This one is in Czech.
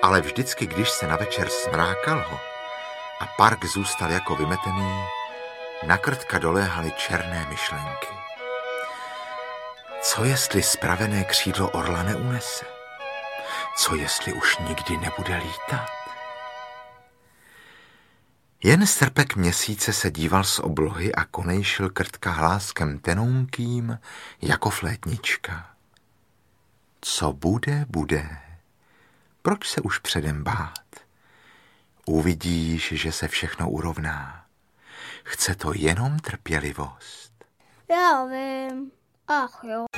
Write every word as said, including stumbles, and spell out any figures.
Ale vždycky, když se na večer smrákalo a park zůstal jako vymetený, na Krtka doléhaly černé myšlenky. Co jestli spravené křídlo orla neunese? Co jestli už nikdy nebude lítat? Jen srpek měsíce se díval z oblohy a konejšil Krtka hláskem tenounkým jako flétnička. Co bude, bude. Proč se už předem bát? Uvidíš, že se všechno urovná. Chce to jenom trpělivost. Já vím. Ach jo.